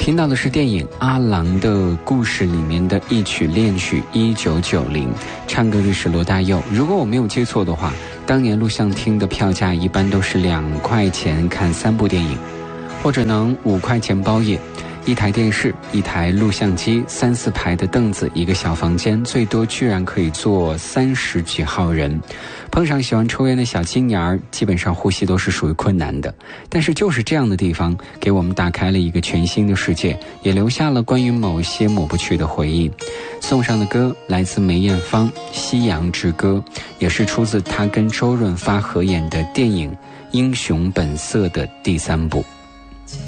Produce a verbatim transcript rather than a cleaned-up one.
听到的是电影《阿郎的故事》里面的一曲恋曲《一九九零》，唱歌的是罗大佑。如果我没有记错的话，当年录像厅的票价一般都是两块钱看三部电影，或者能五块钱包夜。一台电视，一台录像机，三四排的凳子，一个小房间，最多居然可以坐三十几号人。碰上喜欢抽烟的小青年儿，基本上呼吸都是属于困难的。但是就是这样的地方，给我们打开了一个全新的世界，也留下了关于某些抹不去的回忆。送上的歌来自梅艳芳《夕阳之歌》，也是出自她跟周润发合演的电影《英雄本色》的第三部。